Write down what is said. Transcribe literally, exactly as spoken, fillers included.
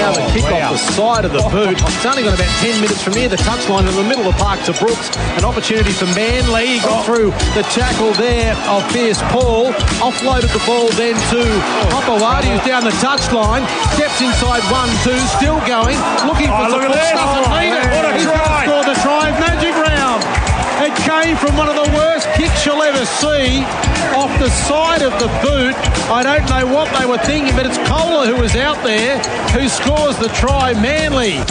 Now the kick wow. off the side of the boot. It's only got about ten minutes from near the touchline in the middle of the park to Brooks. An opportunity for Manly. He got through the tackle there of Fierce Paul. Offloaded the ball then to Hopewadi, who's down the touchline. Steps inside one, two, still going. Looking for Oh, look at support. this. Doesn't Oh, need it. what a He's try. going to score the try. Magic round. It came from one of the worst kicks you'll ever see off the side of the boot. I don't know what they were thinking, but it's Kohler who was out there who scores the try. Manly